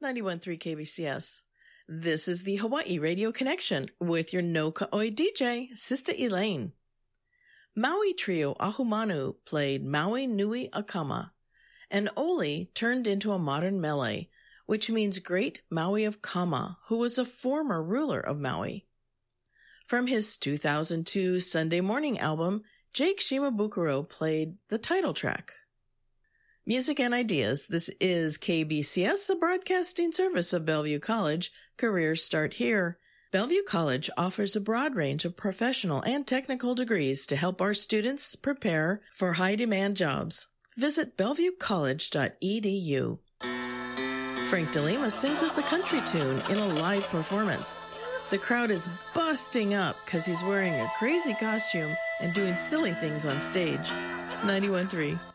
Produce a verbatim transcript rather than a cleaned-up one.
ninety-one point three K B C S. This is the Hawaii Radio Connection with your No Ka'oi D J, Sister Elaine. Maui Trio Ahumanu played Maui Nui Akama, and Oli turned into a modern mele, which means Great Maui of Kama, who was a former ruler of Maui. From his two thousand two Sunday Morning album, Jake Shimabukuro played the title track. Music and Ideas. This is K B C S, a broadcasting service of Bellevue College. Careers start here. Bellevue College offers a broad range of professional and technical degrees to help our students prepare for high-demand jobs. Visit bellevue college dot e d u. Frank DeLima sings us a country tune in a live performance. The crowd is busting up because he's wearing a crazy costume and doing silly things on stage. ninety-one point three